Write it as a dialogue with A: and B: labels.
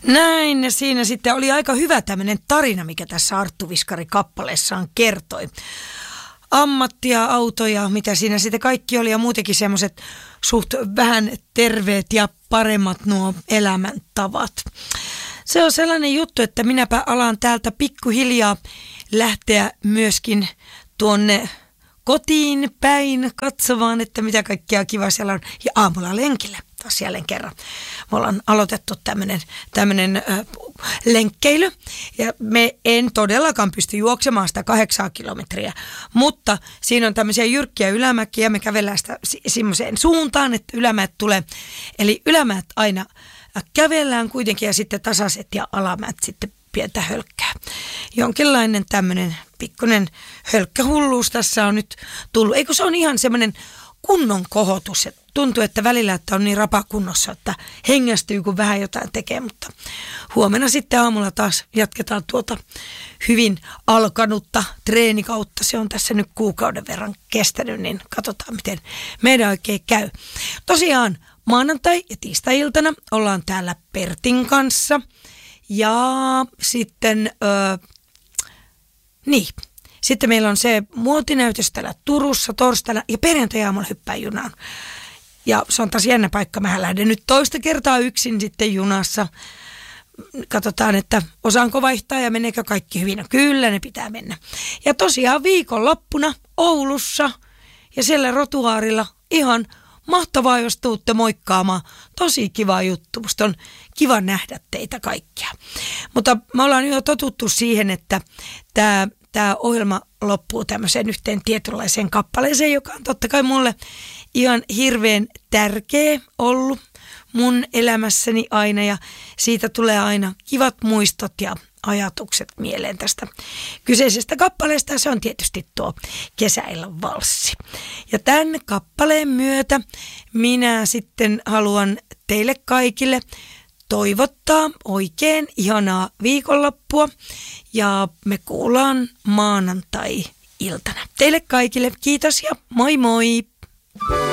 A: Näin, ja siinä sitten oli aika hyvä tämmöinen tarina, mikä tässä Arttu Viskari-kappaleessaan kertoi. Ammattia, autoja, mitä siinä sitten kaikki oli, ja muutenkin semmoiset suht vähän terveet ja paremmat nuo elämäntavat. Se on sellainen juttu, että minäpä alan täältä pikkuhiljaa lähteä myöskin tuonne kotiin päin katsomaan, että mitä kaikkea kiva siellä on. Ja aamulla lenkillä taas jälleen kerran. Me ollaan aloitettu tämmöinen lenkkeily. Ja me en todellakaan pysty juoksemaan sitä 8 kilometriä. Mutta siinä on tämmöisiä jyrkkiä ylämäkiä. Me kävellään sitä semmoiseen suuntaan, että ylämäät tulee. Eli ylämäät aina kävellään kuitenkin ja sitten tasaiset ja alamäät sitten pientä hölkkää. Jonkinlainen tämmöinen pikkuinen hölkkähulluus tässä on nyt tullut. Eikö se on ihan semmoinen kunnon kohotus. Tuntuu, että välillä että on niin rapakunnossa, että hengästyy kun vähän jotain tekee, mutta huomenna sitten aamulla taas jatketaan tuota hyvin alkanutta treenikautta. Se on tässä nyt kuukauden verran kestänyt, niin katsotaan miten meidän oikein käy. Tosiaan maanantai- ja tiistai-iltana ollaan täällä Pertin kanssa ja sitten Sitten meillä on se muotinäytös täällä Turussa torstaina ja perjantai-aamulla hyppää junaan. Ja se on taas jännä paikka. Mähän lähden nyt toista kertaa yksin sitten junassa. Katsotaan, että osaanko vaihtaa ja meneekö kaikki hyvin. No kyllä ne pitää mennä. Ja tosiaan viikonloppuna Oulussa ja siellä rotuaarilla ihan mahtavaa, jos tuutte moikkaamaan. Tosi kiva juttu. Musta on kiva nähdä teitä kaikkia. Mutta me ollaan jo totuttu siihen, että tämä ohjelma loppuu tämmöiseen yhteen tietynlaiseen kappaleeseen, joka on totta kai mulle ihan hirveän tärkeä ollut mun elämässäni aina. Ja siitä tulee aina kivat muistot ja ajatukset mieleen tästä kyseisestä kappaleesta. Se on tietysti tuo Kesäillan valssi. Ja tämän kappaleen myötä minä sitten haluan teille kaikille toivottaa oikein ihanaa viikonloppua ja me kuullaan maanantai-iltana. Teille kaikille kiitos ja moi moi!